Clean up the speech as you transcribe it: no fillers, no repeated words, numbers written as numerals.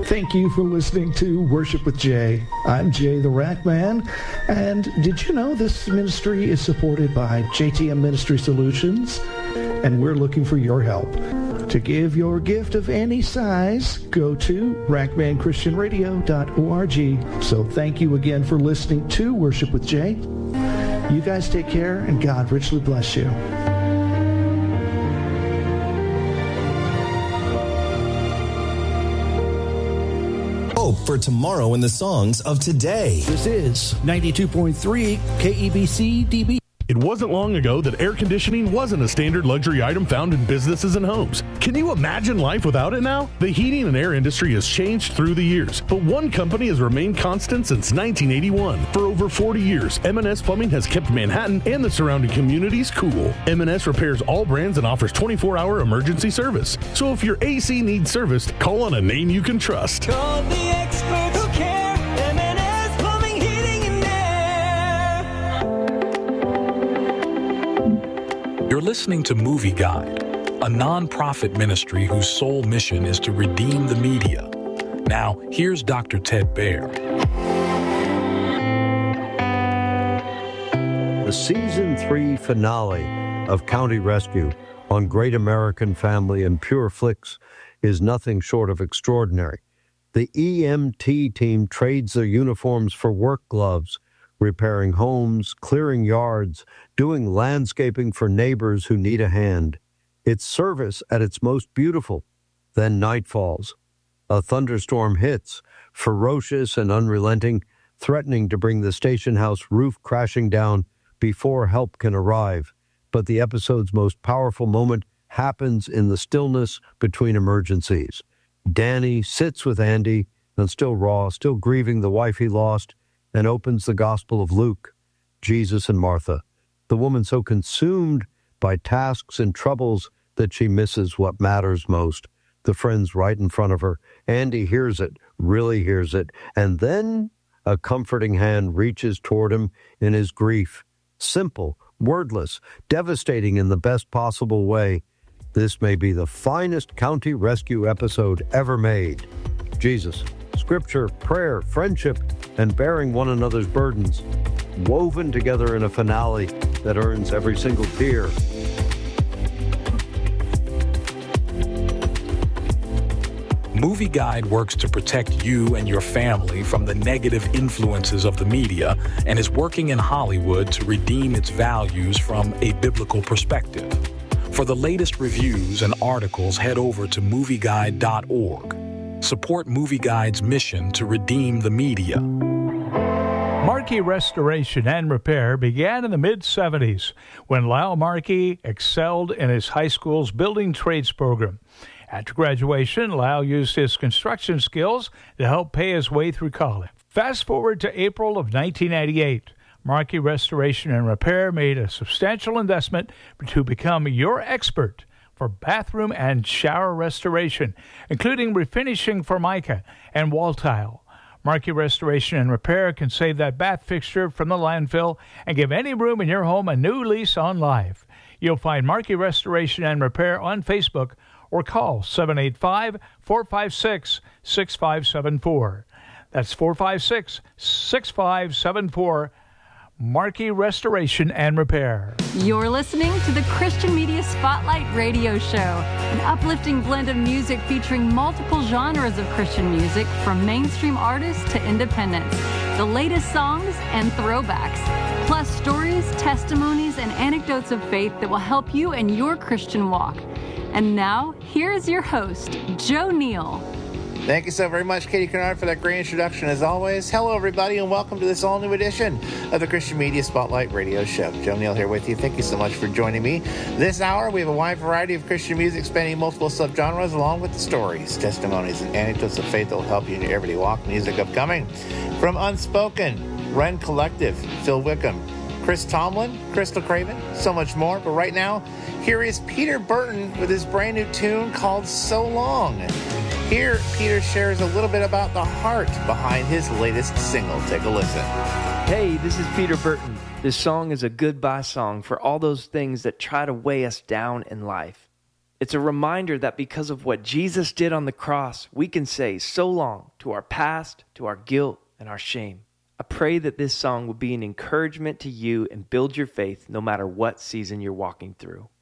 Thank you for listening to Worship with Jay. I'm Jay the Rack Man, and did you know this ministry is supported by JTM Ministry Solutions? And we're looking for your help. To give your gift of any size, go to rackmanchristianradio.org. So thank you again for listening to Worship with Jay. You guys take care, and God richly bless you. Hope for tomorrow in the songs of today. This is 92.3 KEBC DB. It wasn't long ago that air conditioning wasn't a standard luxury item found in businesses and homes. Can you imagine life without it now? The heating and air industry has changed through the years, but one company has remained constant since 1981. For over 40 years, M&S Plumbing has kept Manhattan and the surrounding communities cool. M&S repairs all brands and offers 24-hour emergency service. So if your AC needs serviced, call on a name you can trust. Call the experts who care. M&S Plumbing, Heating, and Air. You're listening to Movie Guide, a non-profit ministry whose sole mission is to redeem the media. Now, here's Dr. Ted Baer. The Season 3 finale of County Rescue on Great American Family and Pure Flix is nothing short of extraordinary. The EMT team trades their uniforms for work gloves, repairing homes, clearing yards, doing landscaping for neighbors who need a hand. It's service at its most beautiful. Then night falls. A thunderstorm hits, ferocious and unrelenting, threatening to bring the station house roof crashing down before help can arrive. But the episode's most powerful moment happens in the stillness between emergencies. Danny sits with Andy, and still raw, still grieving the wife he lost, and opens the Gospel of Luke, Jesus and Martha, the woman so consumed by tasks and troubles that she misses what matters most. The friend's right in front of her. Andy hears it, really hears it, and then a comforting hand reaches toward him in his grief. Simple, wordless, devastating in the best possible way. This may be the finest county rescue episode ever made. Jesus, Scripture, prayer, friendship, and bearing one another's burdens, woven together in a finale that earns every single tear. Movie Guide works to protect you and your family from the negative influences of the media and is working in Hollywood to redeem its values from a biblical perspective. For the latest reviews and articles, head over to movieguide.org. Support Movie Guide's mission to redeem the media. Markey Restoration and Repair began in the mid-'70s when Lyle Markey excelled in his high school's building trades program. After graduation, Lyle used his construction skills to help pay his way through college. Fast forward to April of 1998. Markey Restoration and Repair made a substantial investment to become your expert for bathroom and shower restoration, including refinishing formica and wall tile. Markey Restoration and Repair can save that bath fixture from the landfill and give any room in your home a new lease on life. You'll find Markey Restoration and Repair on Facebook or call 785-456-6574. That's 456-6574. Markey Restoration and Repair. You're listening to the Christian Media Spotlight Radio Show, an uplifting blend of music featuring multiple genres of Christian music, from mainstream artists to independents, the latest songs and throwbacks, plus stories, testimonies, and anecdotes of faith that will help you in your Christian walk. And now, here's your host, Joe Neal. Thank you so very much, Katie Kennard, for that great introduction as always. Hello, everybody, and welcome to this all-new edition of the Christian Media Spotlight Radio Show. Joe Neal here with you. Thank you so much for joining me. This hour, we have a wide variety of Christian music spanning multiple subgenres, along with the stories, testimonies, and anecdotes of faith that will help you in your everyday walk. Music upcoming from Unspoken, Ren Collective, Phil Wickham, Chris Tomlin, Crystal Craven, so much more. But right now, here is Peter Burton with his brand new tune called So Long. Here, Peter shares a little bit about the heart behind his latest single. Take a listen. Hey, this is Peter Burton. This song is a goodbye song for all those things that try to weigh us down in life. It's a reminder that because of what Jesus did on the cross, we can say so long to our past, to our guilt, and our shame. I pray that this song will be an encouragement to you and build your faith no matter what season you're walking through.